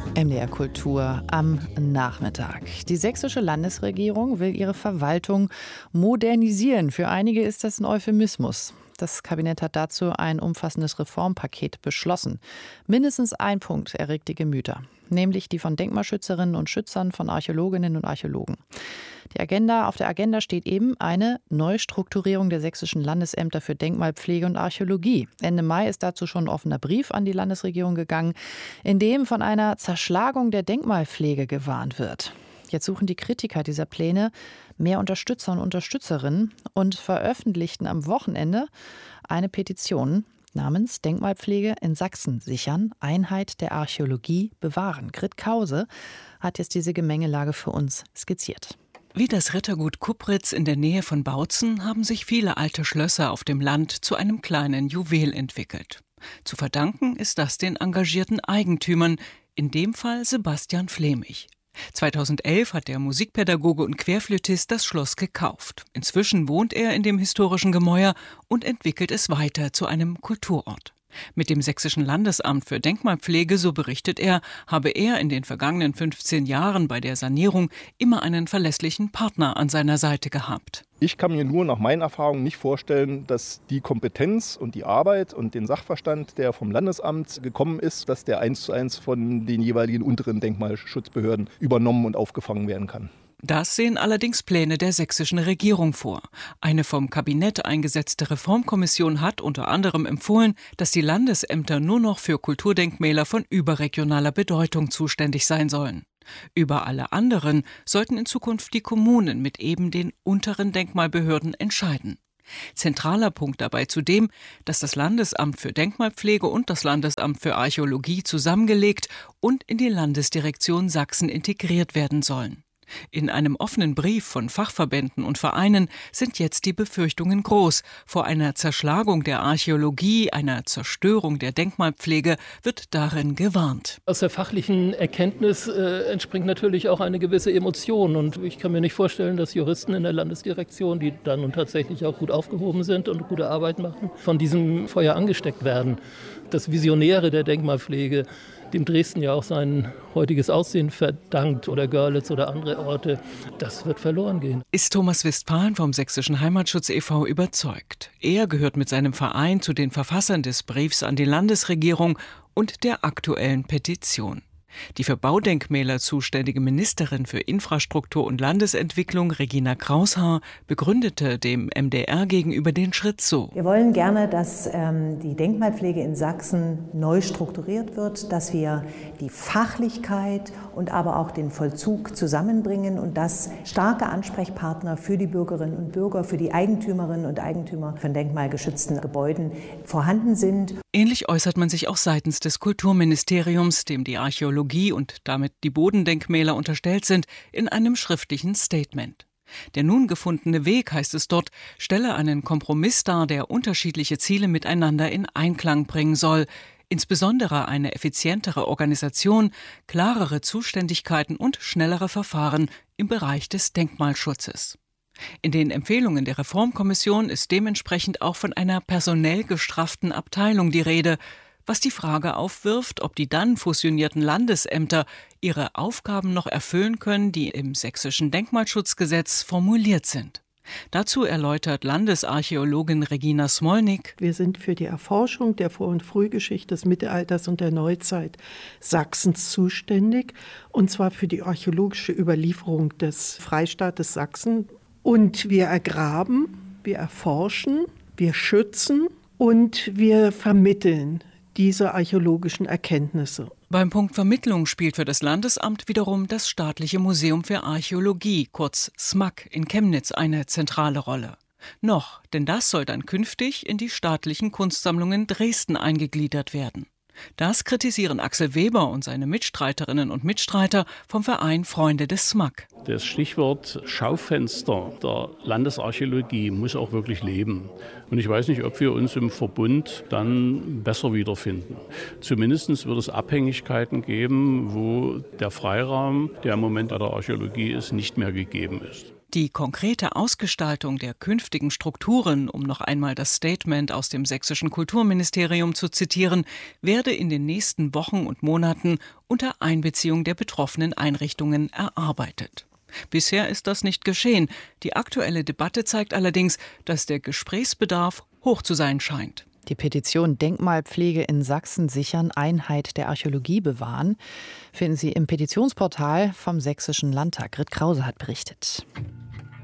MDR Kultur am Nachmittag. Die sächsische Landesregierung will ihre Verwaltung modernisieren. Für einige ist das ein Euphemismus. Das Kabinett hat dazu ein umfassendes Reformpaket beschlossen. Mindestens ein Punkt erregt die Gemüter, nämlich die von Denkmalschützerinnen und Schützern, von Archäologinnen und Archäologen. Auf der Agenda steht eben eine Neustrukturierung der sächsischen Landesämter für Denkmalpflege und Archäologie. Ende Mai ist dazu schon ein offener Brief an die Landesregierung gegangen, in dem von einer Zerschlagung der Denkmalpflege gewarnt wird. Jetzt suchen die Kritiker dieser Pläne mehr Unterstützer und Unterstützerinnen und veröffentlichten am Wochenende eine Petition namens Denkmalpflege in Sachsen sichern, Einheit der Archäologie bewahren. Grit Kause hat jetzt diese Gemengelage für uns skizziert. Wie das Rittergut Kupritz in der Nähe von Bautzen haben sich viele alte Schlösser auf dem Land zu einem kleinen Juwel entwickelt. Zu verdanken ist das den engagierten Eigentümern, in dem Fall Sebastian Flemich. 2011 hat der Musikpädagoge und Querflötist das Schloss gekauft. Inzwischen wohnt er in dem historischen Gemäuer und entwickelt es weiter zu einem Kulturort. Mit dem Sächsischen Landesamt für Denkmalpflege, so berichtet er, habe er in den vergangenen 15 Jahren bei der Sanierung immer einen verlässlichen Partner an seiner Seite gehabt. Ich kann mir nur nach meinen Erfahrungen nicht vorstellen, dass die Kompetenz und die Arbeit und den Sachverstand, der vom Landesamt gekommen ist, dass der 1:1 von den jeweiligen unteren Denkmalschutzbehörden übernommen und aufgefangen werden kann. Das sehen allerdings Pläne der sächsischen Regierung vor. Eine vom Kabinett eingesetzte Reformkommission hat unter anderem empfohlen, dass die Landesämter nur noch für Kulturdenkmäler von überregionaler Bedeutung zuständig sein sollen. Über alle anderen sollten in Zukunft die Kommunen mit eben den unteren Denkmalbehörden entscheiden. Zentraler Punkt dabei zudem, dass das Landesamt für Denkmalpflege und das Landesamt für Archäologie zusammengelegt und in die Landesdirektion Sachsen integriert werden sollen. In einem offenen Brief von Fachverbänden und Vereinen sind jetzt die Befürchtungen groß. Vor einer Zerschlagung der Archäologie, einer Zerstörung der Denkmalpflege wird darin gewarnt. Aus der fachlichen Erkenntnis entspringt natürlich auch eine gewisse Emotion. Und ich kann mir nicht vorstellen, dass Juristen in der Landesdirektion, die dann nun tatsächlich auch gut aufgehoben sind und gute Arbeit machen, von diesem Feuer angesteckt werden. Das Visionäre der Denkmalpflege, dem Dresden ja auch sein heutiges Aussehen verdankt, oder Görlitz oder andere Orte, das wird verloren gehen. Ist Thomas Westphalen vom Sächsischen Heimatschutz e.V. überzeugt. Er gehört mit seinem Verein zu den Verfassern des Briefs an die Landesregierung und der aktuellen Petition. Die für Baudenkmäler zuständige Ministerin für Infrastruktur und Landesentwicklung, Regina Kraushaar, begründete dem MDR gegenüber den Schritt so. Wir wollen gerne, dass die Denkmalpflege in Sachsen neu strukturiert wird, dass wir die Fachlichkeit und aber auch den Vollzug zusammenbringen und dass starke Ansprechpartner für die Bürgerinnen und Bürger, für die Eigentümerinnen und Eigentümer von denkmalgeschützten Gebäuden vorhanden sind. Ähnlich äußert man sich auch seitens des Kulturministeriums, dem die Archäologie und damit die Bodendenkmäler unterstellt sind, in einem schriftlichen Statement. Der nun gefundene Weg, heißt es dort, stelle einen Kompromiss dar, der unterschiedliche Ziele miteinander in Einklang bringen soll, insbesondere eine effizientere Organisation, klarere Zuständigkeiten und schnellere Verfahren im Bereich des Denkmalschutzes. In den Empfehlungen der Reformkommission ist dementsprechend auch von einer personell gestrafften Abteilung die Rede, was die Frage aufwirft, ob die dann fusionierten Landesämter ihre Aufgaben noch erfüllen können, die im sächsischen Denkmalschutzgesetz formuliert sind. Dazu erläutert Landesarchäologin Regina Smolnik: Wir sind für die Erforschung der Vor- und Frühgeschichte des Mittelalters und der Neuzeit Sachsens zuständig, und zwar für die archäologische Überlieferung des Freistaates Sachsen. Und wir ergraben, wir erforschen, wir schützen und wir vermitteln diese archäologischen Erkenntnisse. Beim Punkt Vermittlung spielt für das Landesamt wiederum das Staatliche Museum für Archäologie, kurz SMAK, in Chemnitz eine zentrale Rolle. Noch, denn das soll dann künftig in die staatlichen Kunstsammlungen Dresden eingegliedert werden. Das kritisieren Axel Weber und seine Mitstreiterinnen und Mitstreiter vom Verein Freunde des SMAK. Das Stichwort Schaufenster der Landesarchäologie muss auch wirklich leben. Und ich weiß nicht, ob wir uns im Verbund dann besser wiederfinden. Zumindest wird es Abhängigkeiten geben, wo der Freiraum, der im Moment bei der Archäologie ist, nicht mehr gegeben ist. Die konkrete Ausgestaltung der künftigen Strukturen, um noch einmal das Statement aus dem sächsischen Kulturministerium zu zitieren, werde in den nächsten Wochen und Monaten unter Einbeziehung der betroffenen Einrichtungen erarbeitet. Bisher ist das nicht geschehen. Die aktuelle Debatte zeigt allerdings, dass der Gesprächsbedarf hoch zu sein scheint. Die Petition Denkmalpflege in Sachsen sichern, Einheit der Archäologie bewahren, finden Sie im Petitionsportal vom Sächsischen Landtag. Ritt Krause hat berichtet.